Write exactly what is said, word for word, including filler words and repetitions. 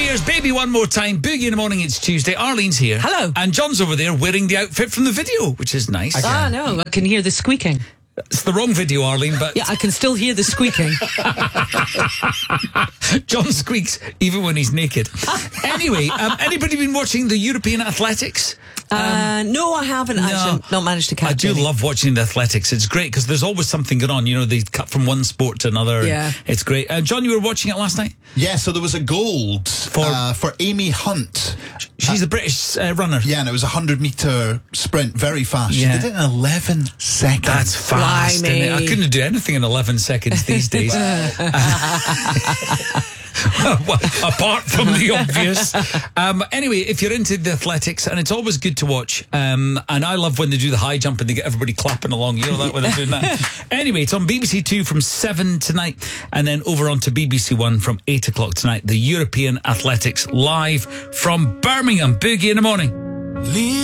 Here's Baby One More Time. Boogie in the Morning. It's Tuesday. Arlene's here. Hello. And John's over there wearing the outfit from the video, which is nice. Ah, no, I can hear the squeaking. It's the wrong video, Arlene, but... Yeah, I can still hear the squeaking. John squeaks even when he's naked. Anyway, um, anybody been watching the European athletics? Uh, no, I haven't no. actually not managed to catch I do any. love watching the athletics. It's great because there's always something going on. You know, they cut from one sport to another. Yeah. It's great. Uh, John, you were watching it last night? Yeah, so there was a gold for uh, for Amy Hunt. She's uh, the British uh, runner. Yeah, and it was a one hundred metre sprint, very fast. Yeah. She did it in eleven seconds. That's fast, isn't it? I couldn't do anything in eleven seconds these days. Well, apart from the obvious. Um, anyway, if you're into the athletics, and it's always good to watch, um, and I love when they do the high jump and they get everybody clapping along, you know that when they're doing that. Anyway, it's on B B C Two from seven tonight, and then over on to B B C One from eight o'clock tonight, the European Athletics live from Birmingham. Boogie in the Morning.